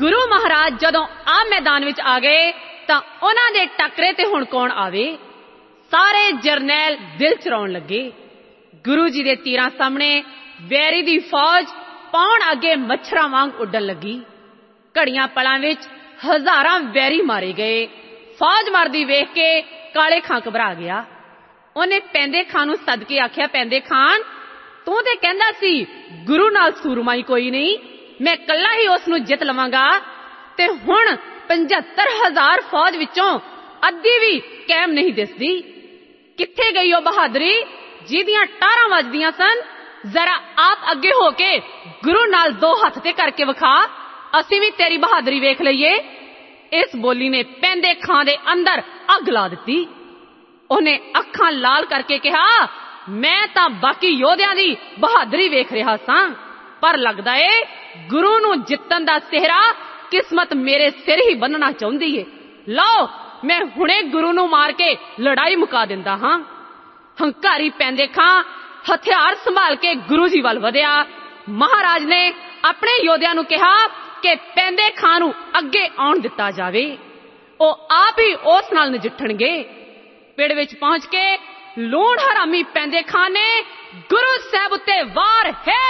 गुरु महाराज जदों आ मैदान विच आ गए तां उन्हां दे टकरे ते हुण कौन आवे। सारे जरनैल दिल चराउण लगे। गुरु जी दे तीरां सामणे वैरी दी फौज पौण अगे मच्छरां वांग उड्डण लगी। घड़ियां पलां विच हज़ारां वैरी मारे गए। फौज मरदी वेख के काले खां घबरा गया। ਉਹਨੇ ਪੈਂਦੇ ਖਾਂ ਨੂੰ ਸੱਦ ਕੇ ਆਖਿਆ, ਪੈਂਦੇ ਖਾਨ ਤੂੰ ਤੇ ਕਹਿੰਦਾ ਸੀ ਗੁਰੂ ਨਾਲ ਸੂਰਮਾਈ ਕੋਈ ਨਹੀਂ, ਮੈਂ ਕੱਲਾ ਹੀ ਉਸ ਨੂੰ ਜਿੱਤ ਲਵਾਂਗਾ, ਤੇ ਹੁਣ 75,000 ਫੌਜ ਵਿੱਚੋਂ ਅੱਧੀ ਵੀ ਕਾਇਮ ਨਹੀਂ ਦਿਸਦੀ। ਕਿੱਥੇ ਗਈ ਉਹ ਬਹਾਦਰੀ ਜਿਹਦੀਆਂ ਟਾਰਾਂ ਵੱਜਦੀਆਂ ਸਨ? ਜ਼ਰਾ ਆਪ ਅੱਗੇ ਹੋ ਕੇ ਗੁਰੂ ਨਾਲ ਦੋ ਹੱਥ ਤੇ ਕਰਕੇ ਵਿਖਾ, ਅਸੀਂ ਵੀ ਤੇਰੀ ਬਹਾਦਰੀ ਵੇਖ ਲਈਏ। ਇਸ ਬੋਲੀ ਨੇ ਪੈਂਦੇ ਖਾਂ ਦੇ ਅੰਦਰ ਅੱਗ ਲਾ ਦਿੱਤੀ। ਉਹਨੇ ਅੱਖਾਂ ਲਾਲ ਕਰਕੇ ਕਿਹਾ, ਮੈਂ ਤਾਂ ਬਾਕੀ ਯੋਧਿਆਂ ਦੀ ਬਹਾਦਰੀ ਵੇਖ ਰਿਹਾ ਸਾਂ, ਪਰ ਲੱਗਦਾ ਏ ਗੁਰੂ ਨੂੰ ਜਿੱਤਣ ਦਾ ਸਿਹਰਾ ਕਿਸਮਤ ਮੇਰੇ ਸਿਰ ਹੀ ਬੰਨਣਾ ਚਾਹੁੰਦੀ ਏ। ਲਓ ਮੈਂ ਹੁਣੇ ਗੁਰੂ ਨੂੰ ਮਾਰ ਕੇ ਲੜਾਈ ਮੁਕਾ ਦਿੰਦਾ ਹਾਂ। ਹੰਕਾਰੀ ਪੈਂਦੇ ਖਾਂ ਹਥਿਆਰ ਸੰਭਾਲ ਕੇ ਗੁਰੂ ਜੀ ਵੱਲ ਵਧਿਆ। ਮਹਾਰਾਜ ਨੇ ਆਪਣੇ ਯੋਧਿਆਂ ਨੂੰ ਕਿਹਾ ਕਿ ਪੈਂਦੇ ਖਾਂ ਨੂੰ ਅੱਗੇ ਆਉਣ ਦਿੱਤਾ ਜਾਵੇ, ਉਹ ਆਪ ਹੀ ਉਸ ਨਾਲ ਨਜਿੱਠਣਗੇ। ਪਿੰਡ ਵਿੱਚ ਪਹੁੰਚ ਕੇ ਲੂਣ ਹਰਾਮੀ ਪੈਂਦੇ ਖਾਂ ਨੇ ਗੁਰੂ ਸਾਹਿਬ ਉੱਤੇ ਵਾਰ ਹੈ